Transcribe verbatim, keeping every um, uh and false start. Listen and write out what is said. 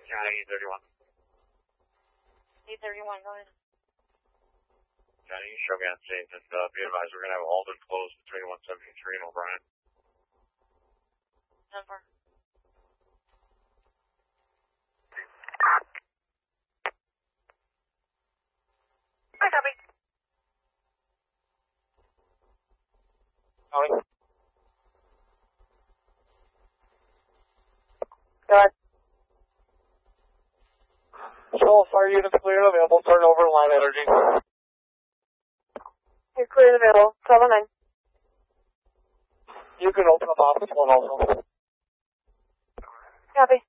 County eight thirty-one. eight thirty-one, go ahead. County, show me on scene. Just uh, be advised, we're going to have Alden closed between one seventy-three and O'Brien. ten four. Hi, copy. County. Go ahead. Show fire units clear and available. Turn over line energy. You're clear and available. twelve oh nine. You can open up office one also. Copy.